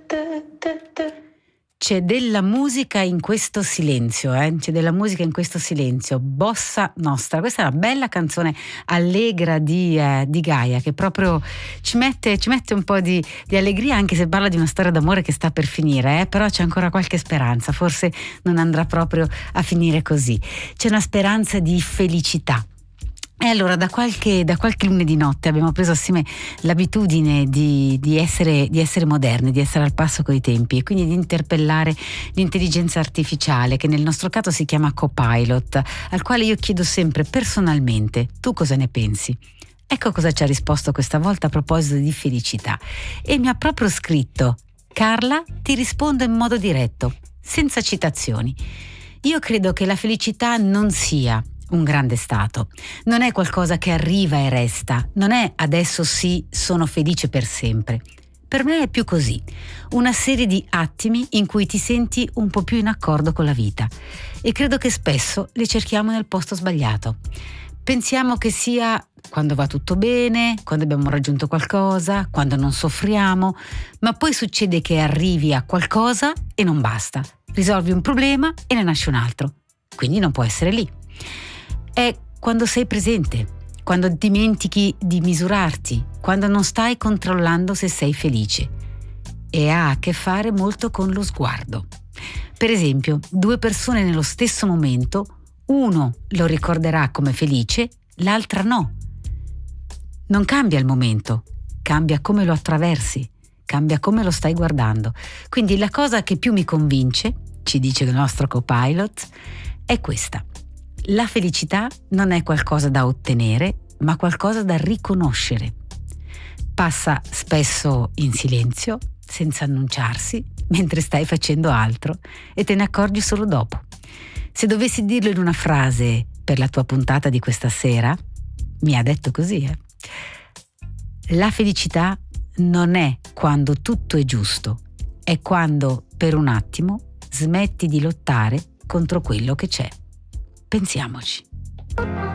C'è della musica in questo silenzio, c'è della musica in questo silenzio. Bossa Nostra, questa è una bella canzone allegra di Gaia, che proprio ci mette un po' di allegria, anche se parla di una storia d'amore che sta per finire, però c'è ancora qualche speranza, forse non andrà proprio a finire così. C'è una speranza di felicità. E allora da qualche lunedì notte abbiamo preso assieme l'abitudine di essere moderni, di essere al passo coi tempi, e quindi di interpellare l'intelligenza artificiale, che nel nostro caso si chiama Copilot, al quale io chiedo sempre personalmente: tu cosa ne pensi? Ecco cosa ci ha risposto questa volta a proposito di felicità, e mi ha proprio scritto: Carla, ti rispondo in modo diretto, senza citazioni. Io credo che la felicità non sia un grande stato, non è qualcosa che arriva e resta, non è adesso sì, sono felice per sempre. Per me è più così, una serie di attimi in cui ti senti un po' più in accordo con la vita, e credo che spesso le cerchiamo nel posto sbagliato. Pensiamo che sia quando va tutto bene, quando abbiamo raggiunto qualcosa, quando non soffriamo, ma poi succede che arrivi a qualcosa e non basta, risolvi un problema e ne nasce un altro, quindi non può essere lì. È quando sei presente, quando dimentichi di misurarti, quando non stai controllando se sei felice. E ha a che fare molto con lo sguardo. Per esempio, due persone nello stesso momento, uno lo ricorderà come felice, l'altra no. Non cambia il momento, cambia come lo attraversi, cambia come lo stai guardando. Quindi la cosa che più mi convince, ci dice il nostro Copilot, è questa. La felicità non è qualcosa da ottenere, ma qualcosa da riconoscere. Passa spesso in silenzio, senza annunciarsi, mentre stai facendo altro, e te ne accorgi solo dopo. Se dovessi dirlo in una frase per la tua puntata di questa sera, mi ha detto così, La felicità non è quando tutto è giusto, è quando per un attimo smetti di lottare contro quello che c'è. Pensiamoci.